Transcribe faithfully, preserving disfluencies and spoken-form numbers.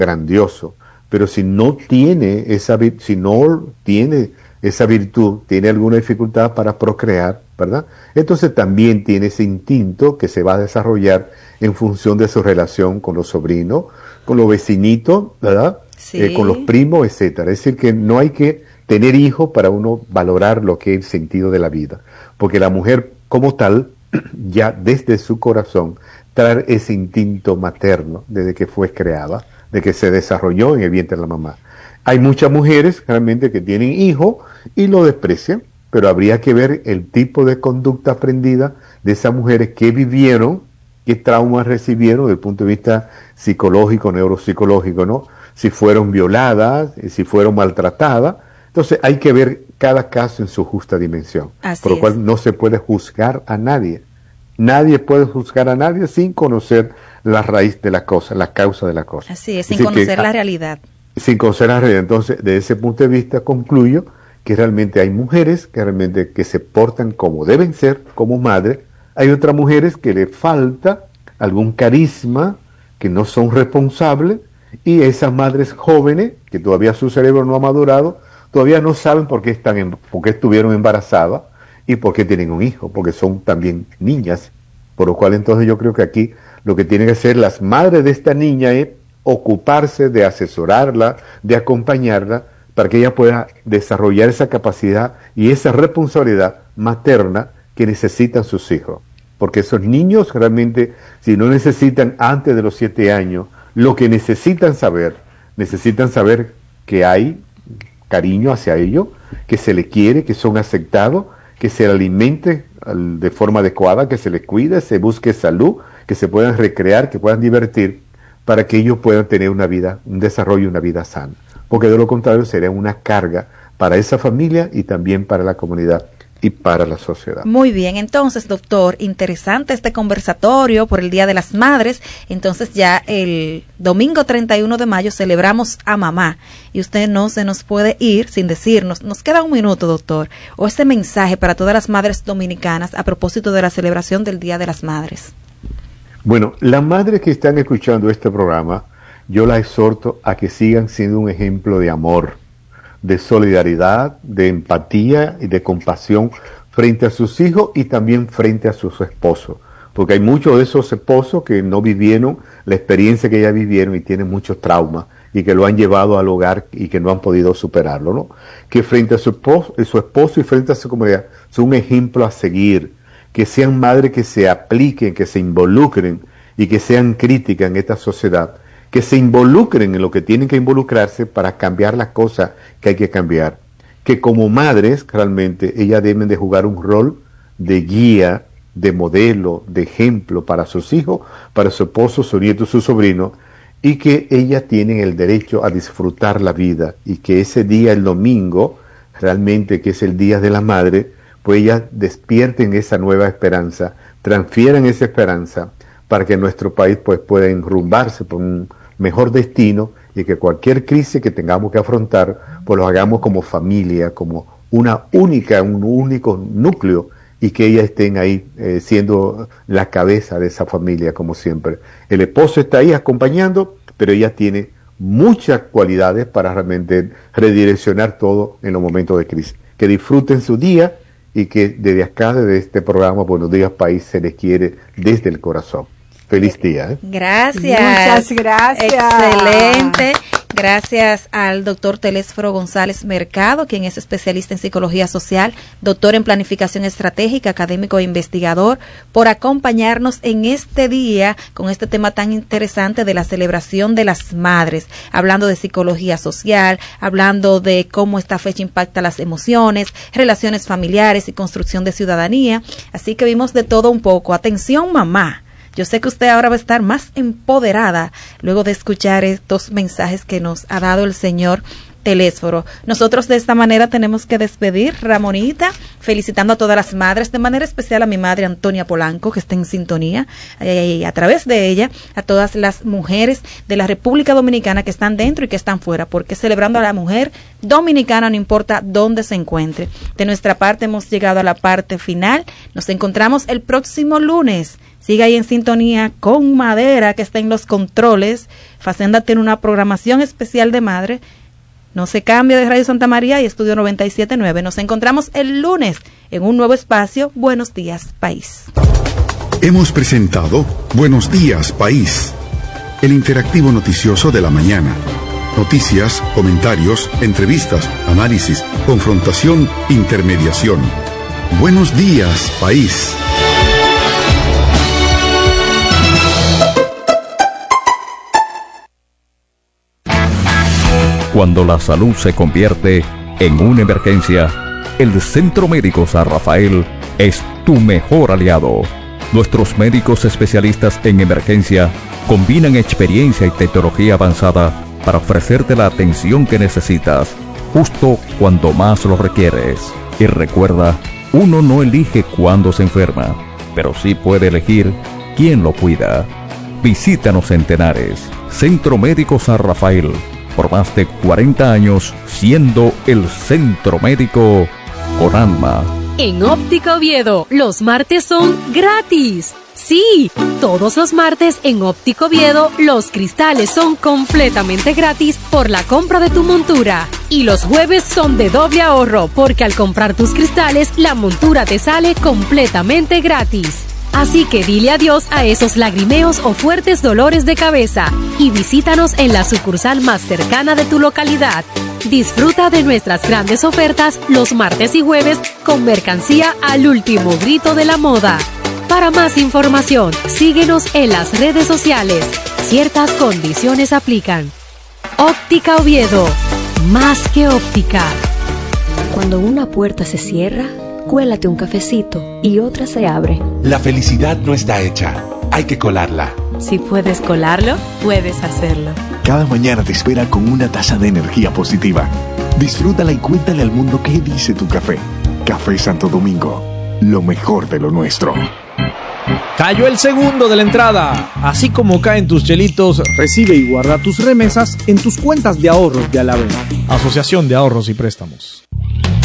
grandioso. Pero si no tiene esa, si no tiene esa virtud, tiene alguna dificultad para procrear, ¿verdad? Entonces también tiene ese instinto que se va a desarrollar en función de su relación con los sobrinos, con los vecinitos, ¿verdad? Sí. Eh, con los primos, etcétera. Es decir, que no hay que tener hijos para uno valorar lo que es el sentido de la vida, porque la mujer como tal, ya desde su corazón, trae ese instinto materno desde que fue creada, de que se desarrolló en el vientre de la mamá. Hay muchas mujeres realmente que tienen hijos y lo desprecian, pero habría que ver el tipo de conducta aprendida de esas mujeres que vivieron, qué traumas recibieron desde el punto de vista psicológico, neuropsicológico, ¿no? Si fueron violadas, si fueron maltratadas. Entonces hay que ver cada caso en su justa dimensión, Así por lo es. cual no se puede juzgar a nadie. Nadie puede juzgar a nadie sin conocer la raíz de la cosa, la causa de la cosa. Así es, sin Así conocer que, la realidad. Sin conocer la realidad. Entonces, desde ese punto de vista concluyo que realmente hay mujeres que realmente que se portan como deben ser, como madre. Hay otras mujeres que le falta algún carisma, que no son responsables, y esas madres jóvenes, que todavía su cerebro no ha madurado, todavía no saben por qué están en, por qué estuvieron embarazadas y por qué tienen un hijo, porque son también niñas. Por lo cual entonces yo creo que aquí lo que tienen que hacer las madres de esta niña es ocuparse de asesorarla, de acompañarla, para que ella pueda desarrollar esa capacidad y esa responsabilidad materna que necesitan sus hijos. Porque esos niños realmente, si no necesitan antes de los siete años, lo que necesitan saber, necesitan saber que hay cariño hacia ellos, que se les quiere, que son aceptados, que se alimente de forma adecuada, que se les cuide, se busque salud, que se puedan recrear, que puedan divertir, para que ellos puedan tener una vida, un desarrollo y una vida sana. Porque de lo contrario sería una carga para esa familia y también para la comunidad y para la sociedad. Muy bien, entonces, doctor, interesante este conversatorio por el Día de las Madres. Entonces ya el domingo treinta y uno de mayo celebramos a mamá y usted no se nos puede ir sin decirnos, nos queda un minuto, doctor, o ese mensaje para todas las madres dominicanas a propósito de la celebración del Día de las Madres. Bueno, las madres que están escuchando este programa, yo las exhorto a que sigan siendo un ejemplo de amor, de solidaridad, de empatía y de compasión frente a sus hijos y también frente a sus esposos. Porque hay muchos de esos esposos que no vivieron la experiencia que ellas vivieron y tienen muchos traumas y que lo han llevado al hogar y que no han podido superarlo, ¿no? Que frente a su esposo, su esposo y frente a su comunidad son un ejemplo a seguir, que sean madres que se apliquen, que se involucren y que sean críticas en esta sociedad, que se involucren en lo que tienen que involucrarse para cambiar las cosas que hay que cambiar. Que como madres, realmente, ellas deben de jugar un rol de guía, de modelo, de ejemplo para sus hijos, para su esposo, su nieto, su sobrino, y que ellas tienen el derecho a disfrutar la vida, y que ese día, el domingo, realmente que es el Día de la Madre, pues ellas despierten esa nueva esperanza, transfieran esa esperanza, para que nuestro país pues pueda enrumbarse por un mejor destino y que cualquier crisis que tengamos que afrontar, pues lo hagamos como familia, como una única, un único núcleo y que ellas estén ahí eh, siendo la cabeza de esa familia como siempre. El esposo está ahí acompañando, pero ella tiene muchas cualidades para realmente redireccionar todo en los momentos de crisis. Que disfruten su día y que desde acá, desde este programa Buenos Días País, se les quiere desde el corazón. Feliz día. ¿eh? Gracias. Muchas gracias. Excelente. Gracias al doctor Telésforo González Mercado, quien es especialista en psicología social, doctor en planificación estratégica, académico e investigador, por acompañarnos en este día con este tema tan interesante de la celebración de las madres, hablando de psicología social, hablando de cómo esta fecha impacta las emociones, relaciones familiares y construcción de ciudadanía. Así que vimos de todo un poco. Atención, mamá. Yo sé que usted ahora va a estar más empoderada luego de escuchar estos mensajes que nos ha dado el Señor Telésforo. Nosotros de esta manera tenemos que despedir, Ramonita, felicitando a todas las madres, de manera especial a mi madre Antonia Polanco, que está en sintonía, y a través de ella, a todas las mujeres de la República Dominicana que están dentro y que están fuera, porque celebrando a la mujer dominicana no importa dónde se encuentre. De nuestra parte hemos llegado a la parte final. Nos encontramos el próximo lunes. Siga ahí en sintonía con Madera, que está en los controles. Facenda tiene una programación especial de madre. No se cambie de Radio Santa María y Estudio noventa y siete punto nueve. Nos encontramos el lunes en un nuevo espacio. Buenos días, país. Hemos presentado Buenos días, país, el interactivo noticioso de la mañana. Noticias, comentarios, entrevistas, análisis, confrontación, intermediación. Buenos días, país. Cuando la salud se convierte en una emergencia, el Centro Médico San Rafael es tu mejor aliado. Nuestros médicos especialistas en emergencia combinan experiencia y tecnología avanzada para ofrecerte la atención que necesitas, justo cuando más lo requieres. Y recuerda, uno no elige cuándo se enferma, pero sí puede elegir quién lo cuida. Visítanos en Tenares, Centro Médico San Rafael, por más de cuarenta años siendo el centro médico con alma. En Óptica Oviedo, los martes son gratis. Sí, todos los martes en Óptica Oviedo, los cristales son completamente gratis por la compra de tu montura. Y los jueves son de doble ahorro, porque al comprar tus cristales, la montura te sale completamente gratis. Así que dile adiós a esos lagrimeos o fuertes dolores de cabeza y visítanos en la sucursal más cercana de tu localidad. Disfruta de nuestras grandes ofertas los martes y jueves con mercancía al último grito de la moda. Para más información, síguenos en las redes sociales. Ciertas condiciones aplican. Óptica Oviedo, más que óptica. Cuando una puerta se cierra, cuélate un cafecito y otra se abre. La felicidad no está hecha, hay que colarla. Si puedes colarlo, puedes hacerlo. Cada mañana te espera con una taza de energía positiva. Disfrútala y cuéntale al mundo qué dice tu café. Café Santo Domingo, lo mejor de lo nuestro. Cayó el segundo de la entrada. Así como caen tus chelitos, recibe y guarda tus remesas en tus cuentas de ahorros de Alavena. Asociación de Ahorros y Préstamos.